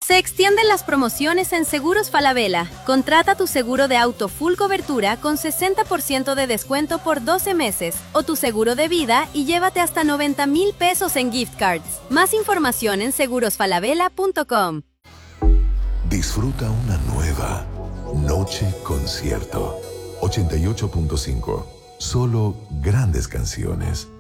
Se extienden las promociones en Seguros Falabella. Contrata tu seguro de auto full cobertura con 60% de descuento por 12 meses o tu seguro de vida y llévate hasta 90,000 pesos en gift cards. Más información en segurosfalabella.com. Disfruta una nueva Noche Concierto. 88.5. Solo grandes canciones.